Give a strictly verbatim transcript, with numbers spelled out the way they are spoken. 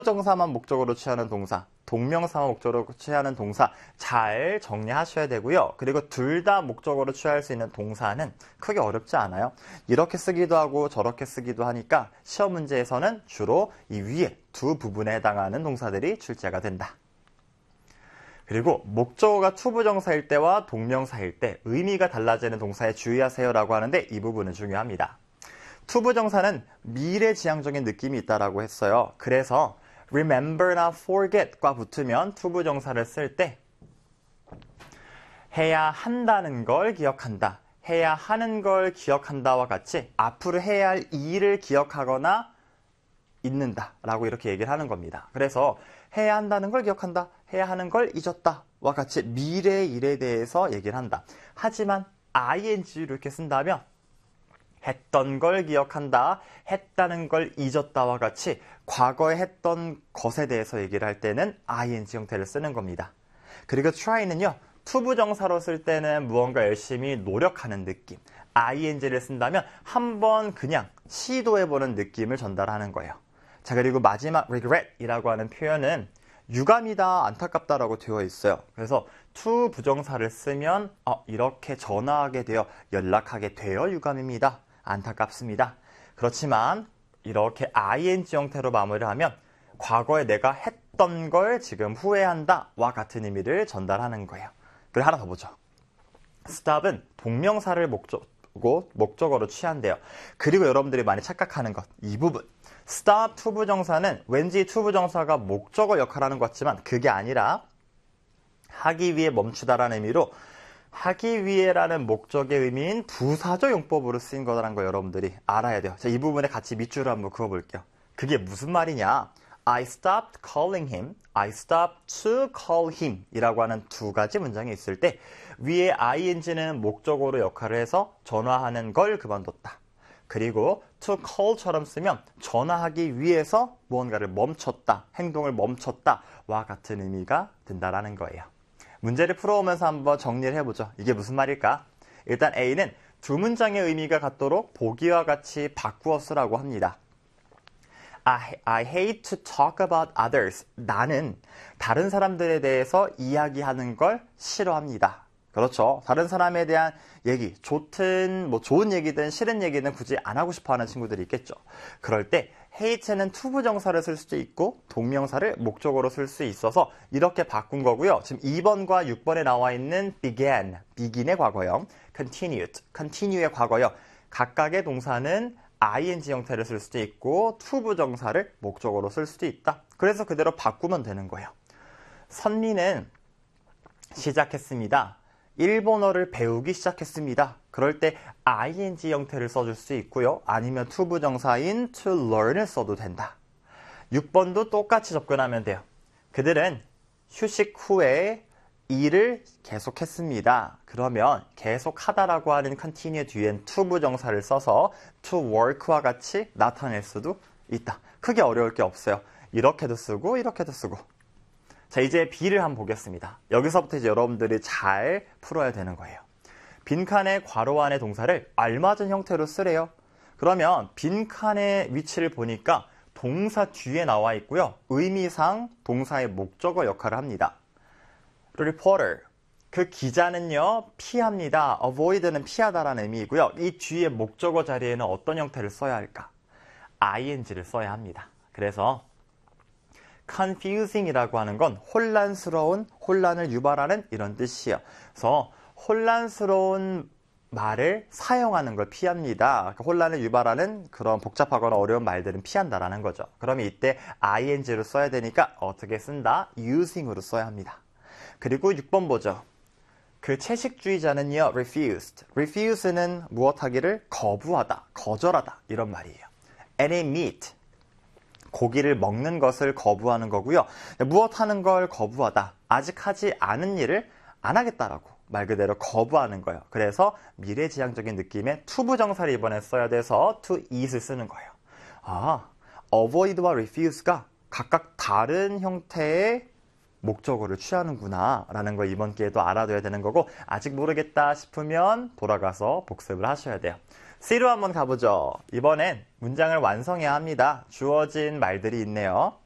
정사만 목적으로 취하는 동사, 동명사만 목적으로 취하는 동사 잘 정리하셔야 되고요. 그리고 둘 다 목적으로 취할 수 있는 동사는 크게 어렵지 않아요. 이렇게 쓰기도 하고 저렇게 쓰기도 하니까 시험 문제에서는 주로 이 위에 두 부분에 해당하는 동사들이 출제가 된다. 그리고 목적어가 투부정사일 때와 동명사일 때 의미가 달라지는 동사에 주의하세요라고 하는데 이 부분은 중요합니다. 투부정사는 미래지향적인 느낌이 있다라고 했어요. 그래서 remember나 forget과 붙으면 투부정사를 쓸 때 해야 한다는 걸 기억한다, 해야 하는 걸 기억한다와 같이 앞으로 해야 할 일을 기억하거나 잊는다 라고 이렇게 얘기를 하는 겁니다. 그래서 해야 한다는 걸 기억한다, 해야 하는 걸 잊었다 와 같이 미래의 일에 대해서 얘기를 한다. 하지만 아이엔지를 이렇게 쓴다면 했던 걸 기억한다, 했다는 걸 잊었다와 같이 과거에 했던 것에 대해서 얘기를 할 때는 아이엔지 형태를 쓰는 겁니다. 그리고 try는요, 투부정사로 쓸 때는 무언가 열심히 노력하는 느낌, 아이엔지를 쓴다면 한번 그냥 시도해보는 느낌을 전달하는 거예요. 자, 그리고 마지막 regret이라고 하는 표현은 유감이다, 안타깝다라고 되어 있어요. 그래서 to 부정사를 쓰면 어, 이렇게 전화하게 되어, 연락하게 되어 유감입니다, 안타깝습니다. 그렇지만 이렇게 아이엔지 형태로 마무리를 하면 과거에 내가 했던 걸 지금 후회한다 와 같은 의미를 전달하는 거예요. 그리고 하나 더 보죠. stop은 동명사를 목적, 목적어로 취한대요. 그리고 여러분들이 많이 착각하는 것, 이 부분. stop 투부정사는 왠지 투부정사가 목적어 역할을 하는 것 같지만 그게 아니라 하기 위해 멈추다라는 의미로 하기 위해라는 목적의 의미인 부사적 용법으로 쓰인 거라는 거 여러분들이 알아야 돼요. 자, 이 부분에 같이 밑줄을 한번 그어볼게요. 그게 무슨 말이냐? I stopped calling him, I stopped to call him 이라고 하는 두 가지 문장이 있을 때 위에 아이엔지는 목적어로 역할을 해서 전화하는 걸 그만뒀다. 그리고 to call처럼 쓰면 전화하기 위해서 무언가를 멈췄다, 행동을 멈췄다 와 같은 의미가 든다라는 거예요. 문제를 풀어오면서 한번 정리를 해보죠. 이게 무슨 말일까? 일단 A는 두 문장의 의미가 같도록 보기와 같이 바꾸어 쓰라고 합니다. I, I hate to talk about others. 나는 다른 사람들에 대해서 이야기하는 걸 싫어합니다. 그렇죠. 다른 사람에 대한 얘기, 좋든 뭐 좋은 얘기든 싫은 얘기는 굳이 안 하고 싶어하는 친구들이 있겠죠. 그럴 때 hate는 투부정사를 쓸 수도 있고 동명사를 목적어로 쓸 수 있어서 이렇게 바꾼 거고요. 지금 이 번과 육 번에 나와 있는 began, begin의 과거형, continued, continue의 과거형 각각의 동사는 아이엔지 형태를 쓸 수도 있고 투부정사를 목적어로 쓸 수도 있다. 그래서 그대로 바꾸면 되는 거예요. 선미는 시작했습니다. 일본어를 배우기 시작했습니다. 그럴 때 아이엔지 형태를 써줄 수 있고요. 아니면 투부정사인 to learn을 써도 된다. 육 번도 똑같이 접근하면 돼요. 그들은 휴식 후에 일을 계속했습니다. 그러면 계속하다라고 하는 continue 뒤엔 투부정사를 써서 to work와 같이 나타낼 수도 있다. 크게 어려울 게 없어요. 이렇게도 쓰고 이렇게도 쓰고. 자, 이제 B를 한번 보겠습니다. 여기서부터 이제 여러분들이 잘 풀어야 되는 거예요. 빈칸에 괄호 안의 동사를 알맞은 형태로 쓰래요. 그러면 빈칸의 위치를 보니까 동사 뒤에 나와 있고요. 의미상 동사의 목적어 역할을 합니다. reporter, 그 기자는요, 피합니다. avoid는 피하다라는 의미이고요. 이 뒤에 목적어 자리에는 어떤 형태를 써야 할까? 아이엔지를 써야 합니다. 그래서 confusing이라고 하는 건 혼란스러운, 혼란을 유발하는 이런 뜻이에요. 그래서 혼란스러운 말을 사용하는 걸 피합니다. 그러니까 혼란을 유발하는 그런 복잡하거나 어려운 말들은 피한다라는 거죠. 그러면 이때 아이엔지로 써야 되니까 어떻게 쓴다? using으로 써야 합니다. 그리고 육 번 보죠. 그 채식주의자는요, refused. refuse는 무엇하기를 거부하다, 거절하다 이런 말이에요. any meat. 고기를 먹는 것을 거부하는 거고요. 무엇하는 걸 거부하다. 아직 하지 않은 일을 안 하겠다라고 말 그대로 거부하는 거예요. 그래서 미래지향적인 느낌의 투부정사를 이번에 써야 돼서 to eat을 쓰는 거예요. 아, avoid와 refuse가 각각 다른 형태의 목적어를 취하는구나 라는 걸 이번 기회에도 알아둬야 되는 거고 아직 모르겠다 싶으면 돌아가서 복습을 하셔야 돼요. C로 한번 가보죠. 이번엔 문장을 완성해야 합니다. 주어진 말들이 있네요.